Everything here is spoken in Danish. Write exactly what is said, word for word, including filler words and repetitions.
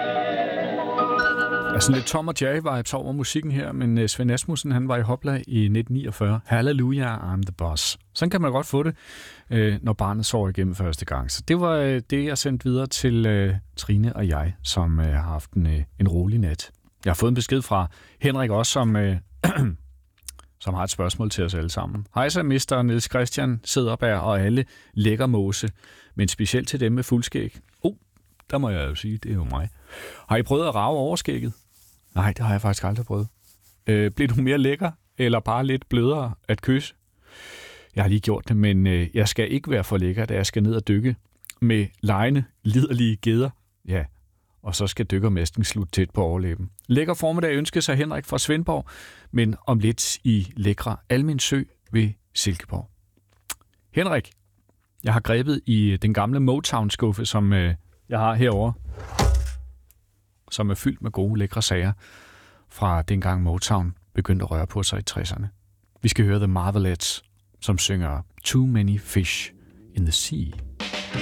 Altså lidt Tom og Jerry-vibes over musikken her, men Svend Asmussen, han var i Hopla i nitten niogfyrre. Hallelujah, I'm the boss. Sådan kan man godt få det, når barnet sover igennem første gang. Så det var det, jeg sendte videre til Trine og jeg, som har haft en, en rolig nat. Jeg har fået en besked fra Henrik også, som, som har et spørgsmål til os alle sammen. Hej så, mister Niels Christian, Cederberg og alle lækker måse, men specielt til dem med fuldskæg. Oh, der må jeg jo sige, det er jo mig. Har I prøvet at rage overskægget? Nej, det har jeg faktisk aldrig prøvet. Øh, blev du mere lækker, eller bare lidt blødere at kysse? Jeg har lige gjort det, men øh, jeg skal ikke være for lækker, da jeg skal ned og dykke med lejende, liderlige geder. Ja, og så skal dykkermasken slutte tæt på overlæben. Lækker formiddag ønsker sig Henrik fra Svendborg, men om lidt i lækre Almen Sø ved Silkeborg. Henrik, jeg har grebet i den gamle Motown-skuffe, som øh, jeg har herovre, som er fyldt med gode, lækre sager fra dengang Motown begyndte at røre på sig i tresserne. Vi skal høre The Marvelettes, som synger Too Many Fish in the Sea.